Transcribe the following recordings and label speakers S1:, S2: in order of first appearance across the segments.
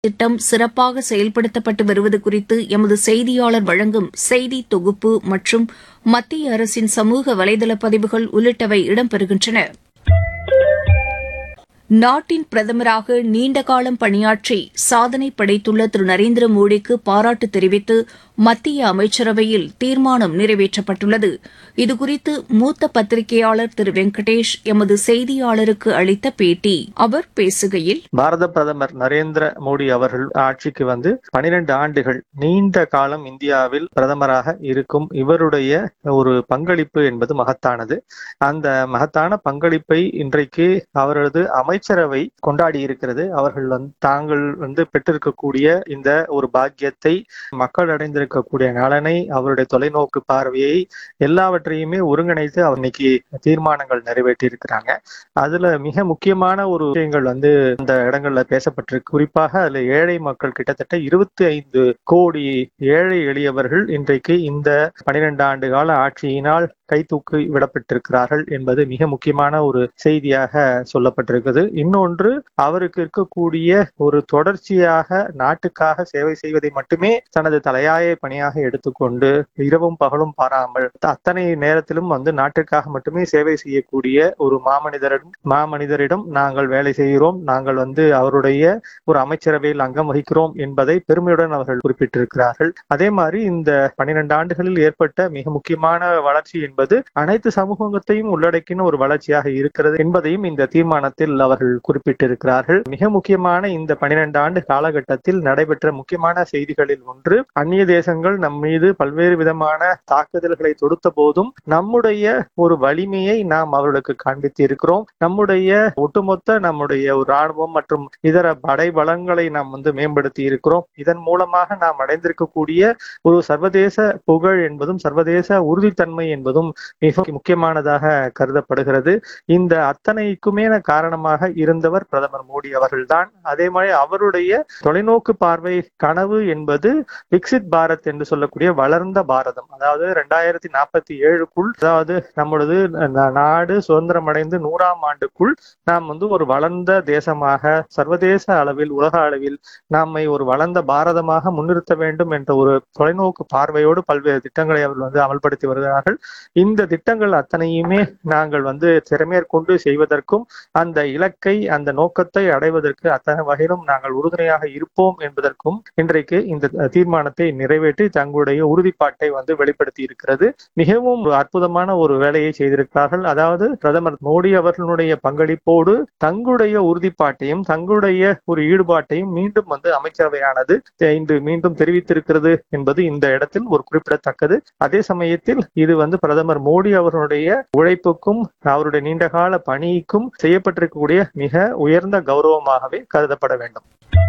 S1: திட்டம் சிறப்பாக செயல்படுத்தப்பட்டு வருவது குறித்து எமது செய்தியாளர் வழங்கும் செய்தி தொகுப்பு மற்றும் மத்திய அரசின் சமூக வலைதள பதிவுகள் உள்ளிட்டவை இடம்பெறுகின்றன. நாட்டின் பிரதமராக நீண்டகாலம் பணியாற்றி சாதனை படைத்துள்ள திரு நரேந்திர மோடிக்கு பாராட்டு தெரிவித்து மத்திய அமைச்சரவையில் தீர்மானம் நிறைவேற்றப்பட்டுள்ளது. இதுகுறித்து மூத்த பத்திரிகையாளர் திரு வெங்கடேஷ் எமது செய்தியாளருக்கு அளித்த பேட்டி. அவர் பேசுகையில்,
S2: பாரத பிரதமர் நரேந்திர மோடி அவர்கள் ஆட்சிக்கு வந்து 12 ஆண்டுகள் நீண்ட காலம் இந்தியாவில் பிரதமராக இருக்கும் இவருடைய ஒரு பங்களிப்பு என்பது மகத்தானது. அந்த மகத்தான பங்களிப்பை இன்றைக்கு அவரது அமைச்சரவை கொண்டாடி இருக்கிறது. அவர்கள் தாங்கள் பெற்றிருக்கக்கூடிய இந்த ஒரு பாக்கியத்தை, மக்கள் அடைந்திருக்கக்கூடிய நலனை, அவருடைய தொலைநோக்கு பார்வையை எல்லாவற்றையுமே ஒருங்கிணைத்து அவர் இன்னைக்கு தீர்மானங்கள் நிறைவேற்றி இருக்கிறாங்க. அதுல மிக முக்கியமான ஒரு விஷயங்கள் இந்த இடங்கள்ல பேசப்பட்டிருக்கு. குறிப்பாக அதுல ஏழை மக்கள் கிட்டத்தட்ட 25 கோடி ஏழை எளியவர்கள் இன்றைக்கு இந்த 12 ஆண்டு கால ஆட்சியினால் கைதூக்கி விடப்பட்டிருக்கிறார்கள் என்பது மிக முக்கியமான ஒரு செய்தியாக சொல்லப்பட்டிருக்கிறது. இன்னொன்று, அவருக்கு இருக்கக்கூடிய ஒரு தொடர்ச்சியாக நாட்டுக்காக சேவை செய்வதை மட்டுமே தனது தலையாய பணியாக எடுத்துக்கொண்டு இரவும் பகலும் பாராமல் அத்தனை நேரத்திலும் நாட்டுக்காக மட்டுமே சேவை செய்யக்கூடிய ஒரு மாமனிதரிடம் நாங்கள் வேலை செய்கிறோம், நாங்கள் அவருடைய ஒரு அமைச்சரவையில் அங்கம் வகிக்கிறோம் என்பதை பெருமையுடன் அவர்கள் குறிப்பிட்டிருக்கிறார்கள். அதே மாதிரி இந்த 12 ஆண்டுகளில் ஏற்பட்ட மிக முக்கியமான வளர்ச்சி என்பது அனைத்து சமூகத்தையும் உள்ளடக்கின ஒரு வளர்ச்சியாக இருக்கிறது என்பதையும் இந்த தீர்மானத்தில் அவர்கள் குறிப்பிட்டிருக்கிறார்கள். மிக முக்கியமான இந்த 12 ஆண்டு காலகட்டத்தில் நடைபெற்ற முக்கியமான செய்திகளில் ஒன்று, அந்நிய தேசங்கள் நம் மீது பல்வேறு விதமான தாக்குதல்களை தொடுத்த போதும் நம்முடைய ஒரு வலிமையை நாம் அவர்களுக்கு காண்பித்து இருக்கிறோம். நம்முடைய ஒரு ராணுவம் மற்றும் இதர படை பலங்களை நாம் மேம்படுத்தி இருக்கிறோம். இதன் மூலமாக நாம் அடைந்திருக்கக்கூடிய ஒரு சர்வதேச புகழ் என்பதும் சர்வதேச உறுதித்தன்மை என்பதும் மிக முக்கியமானதாக கருதப்படுகிறது. இந்த அத்தனைக்குமே காரணமாக இருந்தவர் பிரதமர் மோடி அவர்கள்தான். அதே மாதிரி அவருடைய தொலைநோக்கு பார்வை கனவு என்பது விக்சித் பாரத் என்று சொல்லக்கூடிய வளர்ந்த பாரதம், அதாவது 2047க்குள், அதாவது நம்மளது நாடு சுதந்திரம் அடைந்து 100ஆம் ஆண்டுக்குள் நாம் ஒரு வளர்ந்த தேசமாக, சர்வதேச அளவில், உலக அளவில் நம்மை ஒரு வளர்ந்த பாரதமாக முன்னிறுத்த வேண்டும் என்ற ஒரு தொலைநோக்கு பார்வையோடு பல்வேறு திட்டங்களை அவர்கள் அமல்படுத்தி வருகிறார்கள். இந்த திட்டங்கள் அத்தனையுமே நாங்கள் திறமேற்கொண்டு செய்வதற்கும் அந்த இலக்கை, அந்த நோக்கத்தை அடைவதற்கு அத்தனை வகையிலும் நாங்கள் உறுதுணையாக இருப்போம் என்பதற்கும் இன்றைக்கு இந்த தீர்மானத்தை நிறைவேற்றி தங்களுடைய உறுதிப்பாட்டை வெளிப்படுத்தி இருக்கிறது. மிகவும் அற்புதமான ஒரு வேலையை செய்திருக்கிறார்கள். அதாவது பிரதமர் மோடி அவர்களுடைய பங்களிப்போடு தங்களுடைய உறுதிப்பாட்டையும் தங்களுடைய ஒரு ஈடுபாட்டையும் மீண்டும் அமைச்சரவையானது இன்று மீண்டும் தெரிவித்திருக்கிறது என்பது இந்த இடத்தில் ஒரு குறிப்பிடத்தக்கது. அதே சமயத்தில் இது பிரதமர் மோடி அவர்களுடைய உழைப்புக்கும் அவருடைய நீண்டகால பணிக்கும் செய்யப்பட்டிருக்கக்கூடிய மிக உயர்ந்த கௌரவமாகவே கருதப்பட வேண்டும்.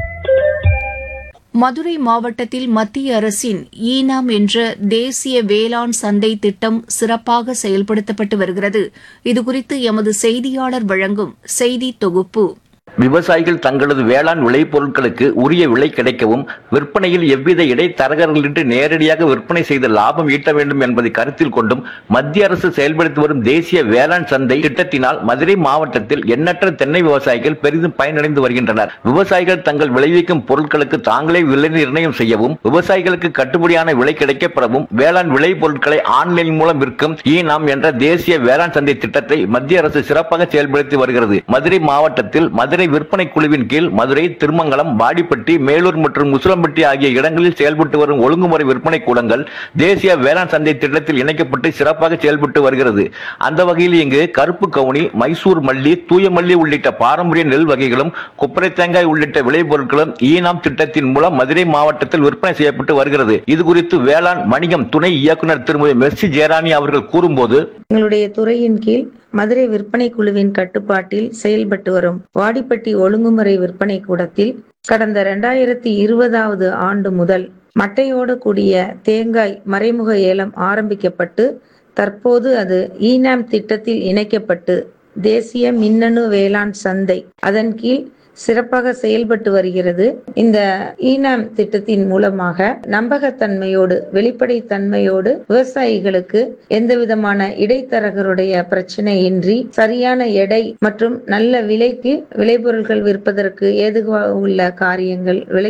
S1: மதுரை மாவட்டத்தில் மத்திய அரசின் ஈனாம் என்ற தேசிய வேளாண் சந்தை திட்டம் சிறப்பாக செயல்படுத்தப்பட்டு வருகிறது. இதுகுறித்து எமது செய்தியாளர் வழங்கும் செய்தி தொகுப்பு.
S3: விவசாயிகள் தங்களது வேளாண் விளைபொருட்களுக்கு உரிய விலை கிடைக்கவும், விற்பனையில் எவ்வித இடைத்தரகர்களின்றி நேரடியாக விற்பனை செய்து லாபம் ஈட்ட வேண்டும் என்பதை கருத்தில் கொண்டும் மத்திய அரசு செயல்படுத்தி வரும் தேசிய வேளாண் சந்தை திட்டத்தினால் மதுரை மாவட்டத்தில் எண்ணற்ற தென்னை விவசாயிகள் பெரிதும் பயனடைந்து வருகின்றனர். விவசாயிகள் தங்கள் விளைவிக்கும் பொருட்களுக்கு தாங்களே விலை நிர்ணயம் செய்யவும், விவசாயிகளுக்கு கட்டுப்படியான விலை கிடைக்கப்பெறவும் வேளாண் விளைபொருட்களை ஆன்லைன் மூலம் விற்கும் ஈனாம் என்ற தேசிய வேளாண் சந்தை திட்டத்தை மத்திய அரசு சிறப்பாக செயல்படுத்தி வருகிறது. மதுரை மாவட்டத்தில் மதுரை விற்பனை குழுவின் கீழ் மதுரை, திருமங்கலம், வாடிப்பட்டி, மேலூர் மற்றும் முசுலம்பட்டி ஆகிய இடங்களில் செயல்பட்டு வரும் ஒழுங்குமுறை விற்பனை கூடங்கள் தேசிய வேளாண் சந்தை திட்டத்தில் இணைக்கப்பட்டு சிறப்பாக செயல்பட்டு வருகிறது. அந்த வகையில் இங்கு கருப்பு கவுனி, மைசூர் மல்லி, தூய மல்லி உள்ளிட்ட பாரம்பரிய நெல் வகைகளும், கொப்பரை தேங்காய் உள்ளிட்ட விளைபொருட்களும் ஈனாம் திட்டத்தின் மூலம் மதுரை மாவட்டத்தில் விற்பனை செய்யப்பட்டு வருகிறது. இது குறித்து வேளாண் வணிகம் துணை இயக்குநர் திருமதி மெர்சி ஜெயராணி அவர்கள் கூறும்போது,
S4: எங்களுடைய துறையின் கீழ் மதுரை விற்பனை குழுவின் கட்டுப்பாட்டில் செயல்பட்டு வரும் வாடிப்பட்டி ஒழுங்குமுறை விற்பனை கூடத்தில் கடந்த 2020 ஆண்டு முதல் மட்டையோடு கூடிய தேங்காய் மறைமுக ஏலம் ஆரம்பிக்கப்பட்டு தற்போது அது ஈனாம் திட்டத்தில் இணைக்கப்பட்டு தேசிய மின்னணு வேளாண் சந்தை அதன் கீழ் சிறப்பாக செயல்பட்டு வருகிறது. இந்த ஈனாம் திட்டத்தின் மூலமாக நம்பகத்தன்மையோடு, வெளிப்படைத்தன்மையோடு விவசாயிகளுக்கு எந்த விதமான இடைத்தரகருடைய பிரச்சனையின்றி சரியான எடை மற்றும் நல்ல விலைக்கு விளைபொருட்கள் விற்பதற்கு ஏதுவாக உள்ள காரியங்கள்